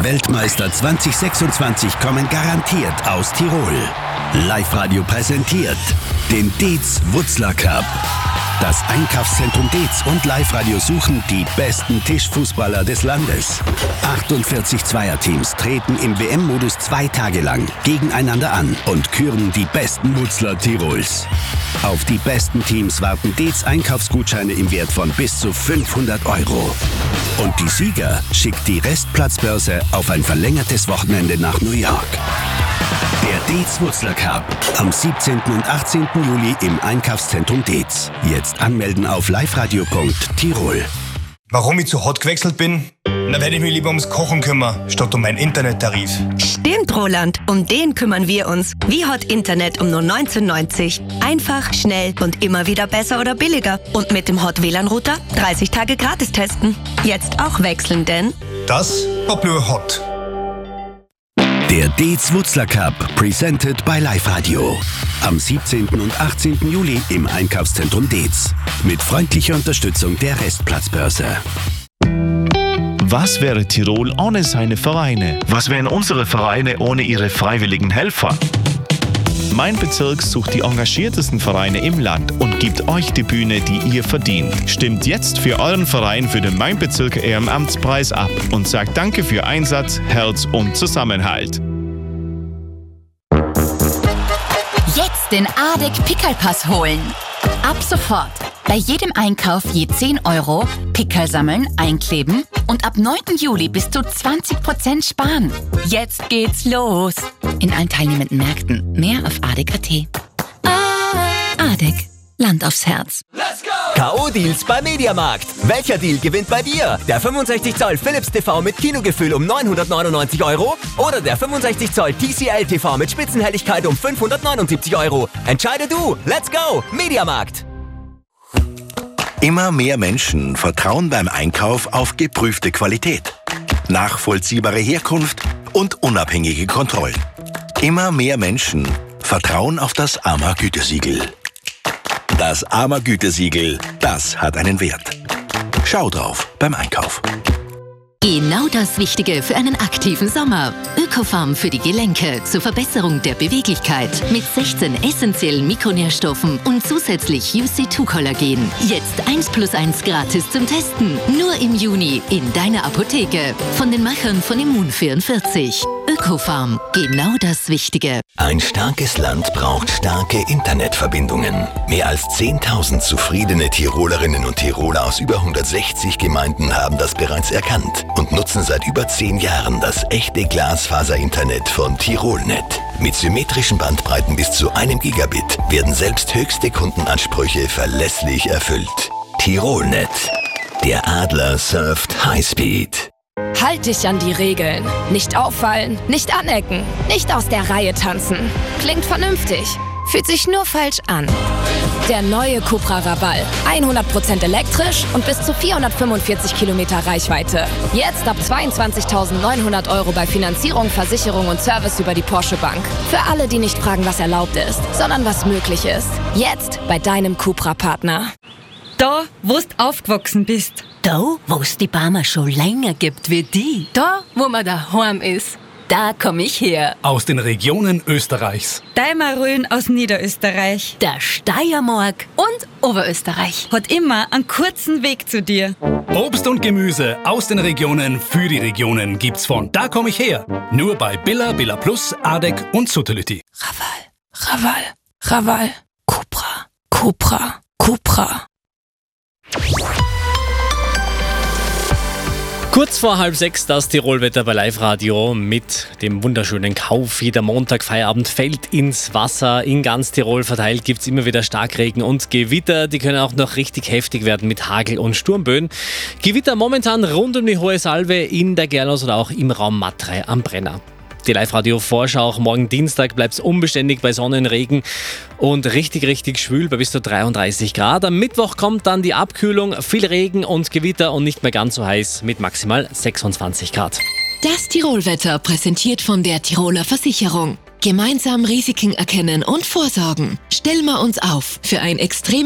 Die Weltmeister 2026 kommen garantiert aus Tirol. Live-Radio präsentiert den Dietz-Wutzler Cup. Das Einkaufszentrum Dietz und Live-Radio suchen die besten Tischfußballer des Landes. 48 Zweierteams treten im WM-Modus 2 Tage lang gegeneinander an und küren die besten Wutzler Tirols. Auf die besten Teams warten Dietz Einkaufsgutscheine im Wert von bis zu 500 €. Und die Sieger schickt die Restplatzbörse auf ein verlängertes Wochenende nach New York. Der Dietz-Wutzler Cup am 17. und 18. Juli im Einkaufszentrum Dietz. Jetzt anmelden auf liveradio.tirol. Warum ich zu Hot gewechselt bin? Na, werde ich mich lieber ums Kochen kümmern, statt um meinen Internettarif. Stimmt, Roland. Um den kümmern wir uns. Wie Hot Internet um nur 19,90. Einfach, schnell und immer wieder besser oder billiger. Und mit dem Hot WLAN-Router 30 Tage gratis testen. Jetzt auch wechseln, denn Das war Blue Hot. Der Dietz-Wutzler Cup, presented by Live-Radio. Am 17. und 18. Juli im Einkaufszentrum Dietz. Mit freundlicher Unterstützung der Restplatzbörse. Was wäre Tirol ohne seine Vereine? Was wären unsere Vereine ohne ihre freiwilligen Helfer? Mein Bezirk sucht die engagiertesten Vereine im Land und gibt euch die Bühne, die ihr verdient. Stimmt jetzt für euren Verein für den Mein Bezirk Ehrenamtspreis ab und sagt Danke für Einsatz, Herz und Zusammenhalt. Jetzt den ADEC Pickelpass holen. Ab sofort. Bei jedem Einkauf je 10 €, Pickel sammeln, einkleben und ab 9. Juli bis zu 20% sparen. Jetzt geht's los. In allen teilnehmenden Märkten. Mehr auf adec.at. ADEC. Land aufs Herz. K.O.-Deals bei Mediamarkt. Welcher Deal gewinnt bei dir? Der 65 Zoll Philips TV mit Kinogefühl um 999 € oder der 65 Zoll TCL TV mit Spitzenhelligkeit um 579 €. Entscheide du. Let's go. Mediamarkt. Immer mehr Menschen vertrauen beim Einkauf auf geprüfte Qualität, nachvollziehbare Herkunft und unabhängige Kontrollen. Immer mehr Menschen vertrauen auf das AMA-Gütesiegel. Das AMA-Gütesiegel, das hat einen Wert. Schau drauf beim Einkauf. Genau das Wichtige für einen aktiven Sommer. Ökofarm für die Gelenke zur Verbesserung der Beweglichkeit mit 16 essentiellen Mikronährstoffen und zusätzlich UC2-Kollagen. Jetzt 1+1 gratis zum Testen. Nur im Juni in deiner Apotheke. Von den Machern von Immun44. Ökofarm. Genau das Wichtige. Ein starkes Land braucht starke Internetverbindungen. Mehr als 10.000 zufriedene Tirolerinnen und Tiroler aus über 160 Gemeinden haben das bereits erkannt und nutzen seit über 10 Jahren das echte Glasfaser-Internet von Tirolnet. Mit symmetrischen Bandbreiten bis zu 1 Gigabit werden selbst höchste Kundenansprüche verlässlich erfüllt. Tirolnet. Der Adler surft Highspeed. Halt dich an die Regeln. Nicht auffallen, nicht anecken, nicht aus der Reihe tanzen. Klingt vernünftig, fühlt sich nur falsch an. Der neue Cupra Raval. 100% elektrisch und bis zu 445 Kilometer Reichweite. Jetzt ab 22.900 € bei Finanzierung, Versicherung und Service über die Porsche Bank. Für alle, die nicht fragen, was erlaubt ist, sondern was möglich ist. Jetzt bei deinem Cupra-Partner. Da, wo du aufgewachsen bist. Da, wo es die Barmer schon länger gibt wie die. Da, wo man daheim ist. Da komme ich her. Aus den Regionen Österreichs. Deimarölen aus Niederösterreich. Der Steiermark. Und Oberösterreich. Hat immer einen kurzen Weg zu dir. Obst und Gemüse aus den Regionen für die Regionen gibt's von Da komm ich her. Nur bei Billa, Billa Plus, ADEC und Sutherlütti. Raval. Cupra. Kurz vor 5:30 das Tirolwetter bei Live-Radio mit dem wunderschönen Kauf. Jeder Montag, Feierabend fällt ins Wasser. In ganz Tirol verteilt gibt es immer wieder Starkregen und Gewitter. Die können auch noch richtig heftig werden mit Hagel und Sturmböen. Gewitter momentan rund um die Hohe Salve in der Gerlos oder auch im Raum Matrei am Brenner. Die Live-Radio-Vorschau, auch morgen Dienstag bleibt es unbeständig bei Sonnenregen und richtig schwül bei bis zu 33 Grad. Am Mittwoch kommt dann die Abkühlung, viel Regen und Gewitter und nicht mehr ganz so heiß mit maximal 26 Grad. Das Tirolwetter präsentiert von der Tiroler Versicherung. Gemeinsam Risiken erkennen und vorsorgen. Stellen wir uns auf für ein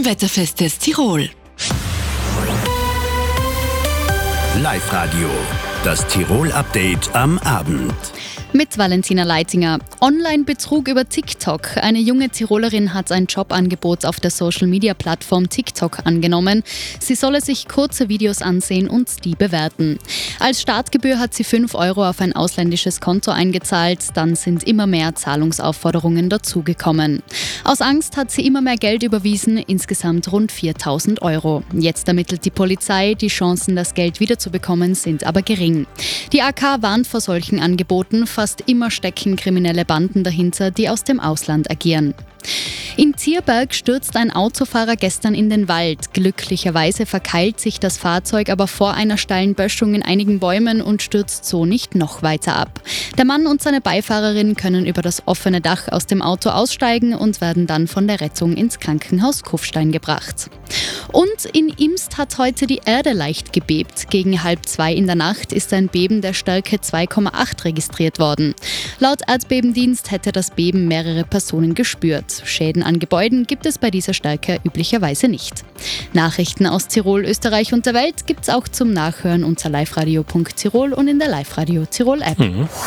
extremwetterfestes Tirol. Live-Radio. Das Tirol-Update am Abend. Mit Valentina Leitinger. Online-Betrug über TikTok. Eine junge Tirolerin hat ein Jobangebot auf der Social-Media-Plattform TikTok angenommen. Sie solle sich kurze Videos ansehen und die bewerten. Als Startgebühr hat sie 5 € auf ein ausländisches Konto eingezahlt. Dann sind immer mehr Zahlungsaufforderungen dazugekommen. Aus Angst hat sie immer mehr Geld überwiesen, insgesamt rund 4.000 €. Jetzt ermittelt die Polizei. Die Chancen, das Geld wiederzubekommen, sind aber gering. Die AK warnt vor solchen Angeboten. Fast immer stecken kriminelle Banden dahinter, die aus dem Ausland agieren. In Zierberg stürzt ein Autofahrer gestern in den Wald. Glücklicherweise verkeilt sich das Fahrzeug aber vor einer steilen Böschung in einigen Bäumen und stürzt so nicht noch weiter ab. Der Mann und seine Beifahrerin können über das offene Dach aus dem Auto aussteigen und werden dann von der Rettung ins Krankenhaus Kufstein gebracht. Und in Imst hat heute die Erde leicht gebebt. Gegen 1:30 in der Nacht ist ein Beben der Stärke 2,8 registriert worden. Laut Erdbebendienst hätte das Beben mehrere Personen gespürt. Schäden an Gebäuden gibt es bei dieser Stärke üblicherweise nicht. Nachrichten aus Tirol, Österreich und der Welt gibt's auch zum Nachhören unter liveradio.tirol und in der Live-Radio Tirol App.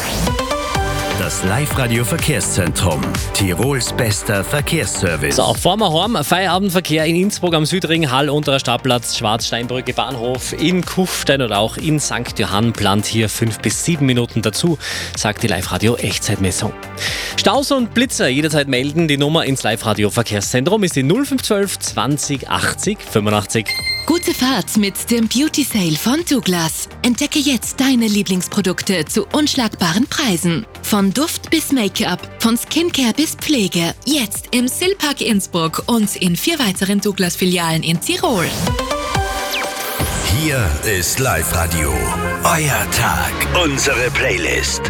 Das Live-Radio-Verkehrszentrum. Tirols bester Verkehrsservice. So, fahren wir heim. Feierabendverkehr in Innsbruck am Südring, Hall, Unterer Stadtplatz, Schwarzsteinbrücke, Bahnhof, in Kufstein oder auch in St. Johann plant hier 5 bis 7 Minuten dazu, sagt die Live-Radio-Echtzeitmessung. Staus und Blitzer jederzeit melden. Die Nummer ins Live-Radio-Verkehrszentrum ist die 0512 20 80 85. Gute Fahrt mit dem Beauty Sale von Douglas. Entdecke jetzt deine Lieblingsprodukte zu unschlagbaren Preisen. Von Duft bis Make-up, von Skincare bis Pflege. Jetzt im Silpark Innsbruck und in 4 weiteren Douglas-Filialen in Tirol. Hier ist Live-Radio. Euer Tag. Unsere Playlist.